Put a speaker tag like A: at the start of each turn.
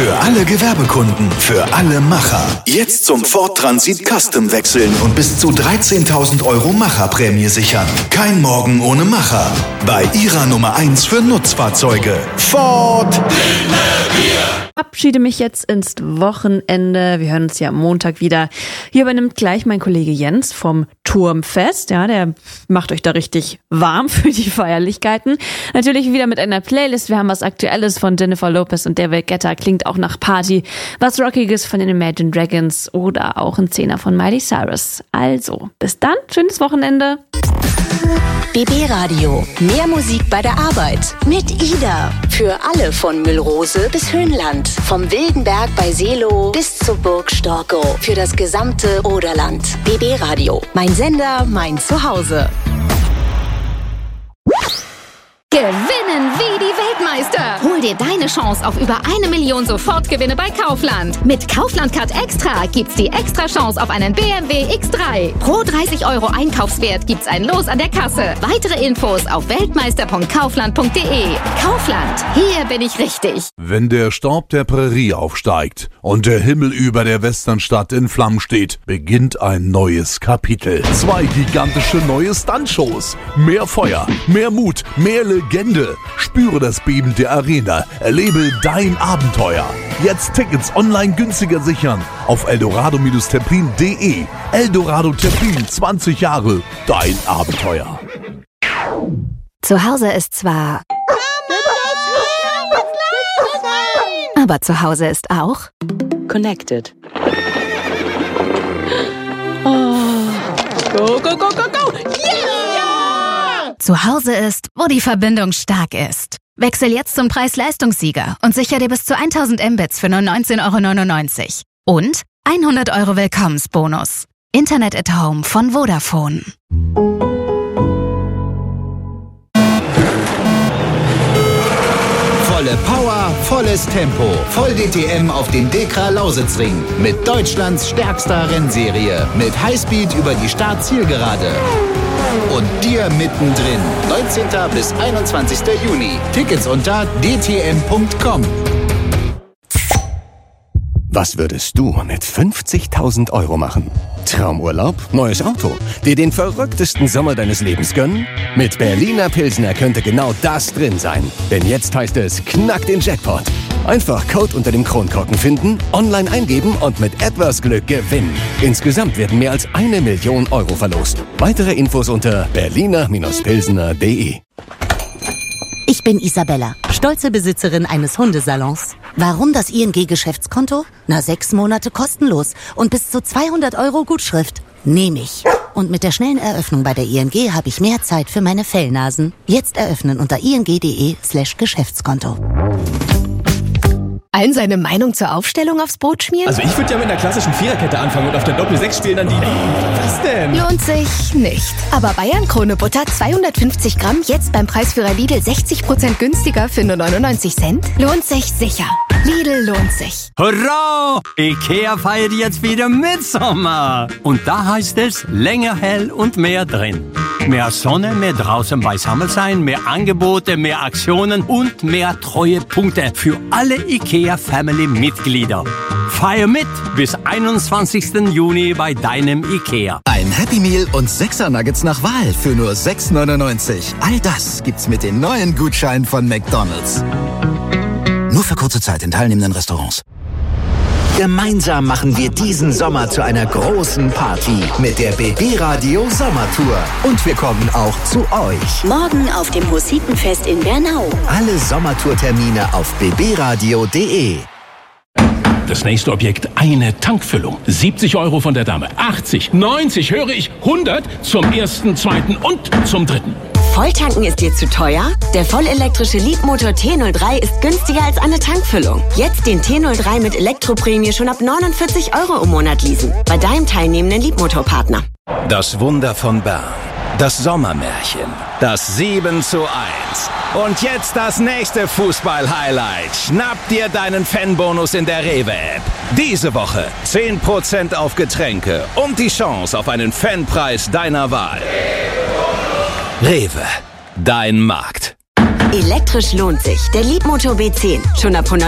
A: Für alle Gewerbekunden, für alle Macher. Jetzt zum Ford Transit Custom wechseln und bis zu 13.000 € Macherprämie sichern. Kein Morgen ohne Macher. Bei Ihrer Nummer 1 für Nutzfahrzeuge. Ford.
B: Verabschiede mich jetzt ins Wochenende. Wir hören uns ja am Montag wieder. Hier übernimmt gleich mein Kollege Jens vom Turmfest. Ja, der macht euch da richtig warm für die Feierlichkeiten. Natürlich wieder mit einer Playlist. Wir haben was Aktuelles von Jennifer Lopez und David Guetta. Klingt auch nach Party. Was Rockiges von den Imagine Dragons oder auch ein Zehner von Miley Cyrus. Also, bis dann. Schönes Wochenende.
C: BB Radio. Mehr Musik bei der Arbeit. Mit Ida. Für alle von Müllrose bis Höhenland. Vom Wildenberg bei Seelow bis zur Burg Storkow. Für das gesamte Oderland. BB Radio. Mein Sender, mein Zuhause.
D: Gewinnen wie die Weltmeister. Hol dir deine Chance auf über 1 Million Sofortgewinne bei Kaufland. Mit Kaufland Card Extra gibt's die extra Chance auf einen BMW X3. Pro 30 € Einkaufswert gibt's ein Los an der Kasse. Weitere Infos auf weltmeister.kaufland.de. Kaufland, hier bin ich richtig.
E: Wenn der Staub der Prärie aufsteigt und der Himmel über der Westernstadt in Flammen steht, beginnt ein neues Kapitel. 2 gigantische neue Stuntshows. Mehr Feuer, mehr Mut, mehr Legende. Spüre das Beben der Arena. Erlebe dein Abenteuer. Jetzt Tickets online günstiger sichern auf eldorado-terpin.de. Eldorado Terpin, 20 Jahre. Dein Abenteuer.
C: Zu Hause ist zwar... Aber zu Hause ist auch...
F: Connected. Oh. Go, go, go, go, go! Yeah!
C: Zu Hause ist, wo die Verbindung stark ist. Wechsel jetzt zum Preis-Leistungssieger und sicher dir bis zu 1000 Mbits für nur 19,99 € und 100 € Willkommensbonus. Internet at Home von Vodafone.
G: Volle Power, volles Tempo. Voll DTM auf dem Dekra Lausitzring. Mit Deutschlands stärkster Rennserie. Mit Highspeed über die Start-Zielgerade. Und dir mittendrin. 19. bis 21. Juni. Tickets unter dtm.com.
H: Was würdest du mit 50.000 € machen? Traumurlaub? Neues Auto? Dir den verrücktesten Sommer deines Lebens gönnen? Mit Berliner Pilsner könnte genau das drin sein. Denn jetzt heißt es, knack den Jackpot. Einfach Code unter dem Kronkorken finden, online eingeben und mit etwas Glück gewinnen. Insgesamt werden mehr als 1 Million € verlost. Weitere Infos unter berliner-pilsner.de.
I: Ich bin Isabella, stolze Besitzerin eines Hundesalons. Warum das ING-Geschäftskonto? 6 Monate kostenlos und bis zu 200 € Gutschrift. Nehme ich. Und mit der schnellen Eröffnung bei der ING habe ich mehr Zeit für meine Fellnasen. Jetzt eröffnen unter ing.de/Geschäftskonto.
J: Allen seine Meinung zur Aufstellung aufs Brot schmieren?
K: Also ich würde ja mit einer klassischen Viererkette anfangen und auf der Doppel-6 spielen dann die... Was denn?
J: Lohnt sich nicht. Aber Bayern-Krone Butter 250 Gramm jetzt beim Preisführer Lidl 60% günstiger für nur 99 Cent? Lohnt sich sicher. Lidl lohnt sich.
L: Hurra! Ikea feiert jetzt wieder Mitsommer. Und da heißt es, länger hell und mehr drin. Mehr Sonne, mehr draußen beisammen sein, mehr Angebote, mehr Aktionen und mehr Treuepunkte für alle IKEA-Family-Mitglieder. Feier mit bis 21. Juni bei deinem IKEA.
G: Ein Happy Meal und 6er Nuggets nach Wahl für nur 6,99 €. All das gibt's mit den neuen Gutscheinen von McDonald's. Nur für kurze Zeit in teilnehmenden Restaurants. Gemeinsam machen wir diesen Sommer zu einer großen Party mit der BB Radio Sommertour. Und wir kommen auch zu euch.
C: Morgen auf dem Hussitenfest in Bernau.
G: Alle Sommertourtermine auf bbradio.de.
M: Das nächste Objekt, eine Tankfüllung. 70 € von der Dame. 80, 90, höre ich, 100 zum 1., 2. und zum 3.
C: Volltanken ist dir zu teuer? Der vollelektrische Leapmotor T03 ist günstiger als eine Tankfüllung. Jetzt den T03 mit Elektroprämie schon ab 49 € im Monat leasen. Bei deinem teilnehmenden Leapmotor-Partner.
N: Das Wunder von Bern. Das Sommermärchen. Das 7:1. Und jetzt das nächste Fußball-Highlight. Schnapp dir deinen Fanbonus in der Rewe-App. Diese Woche 10% auf Getränke und die Chance auf einen Fanpreis deiner Wahl. Rewe. Dein Markt.
C: Elektrisch lohnt sich. Der Leapmotor B10. Schon ab 100